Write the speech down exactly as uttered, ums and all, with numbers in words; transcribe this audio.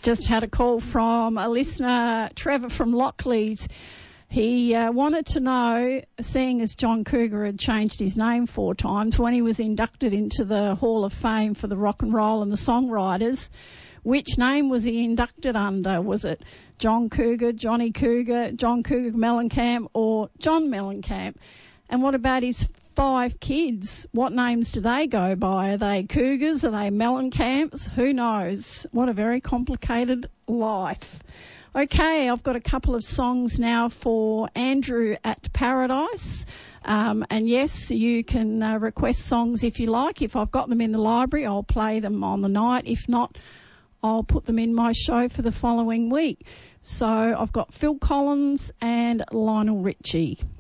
Just had a call from a listener, Trevor from Lockleys. He uh, wanted to know, seeing as John Cougar had changed his name four times, when he was inducted into the Hall of Fame for the rock and roll and the songwriters, which name was he inducted under? Was it John Cougar, Johnny Cougar, John Cougar Mellencamp, or John Mellencamp? And what about his five kids? What names do they go by? Are they Cougars? Are they Mellencamps? Who knows? What a very complicated life. Okay, I've got a couple of songs now for Andrew at Paradise. Um, and yes, you can uh, request songs if you like. If I've got them in the library, I'll play them on the night. If not, I'll put them in my show for the following week. So I've got Phil Collins and Lionel Richie.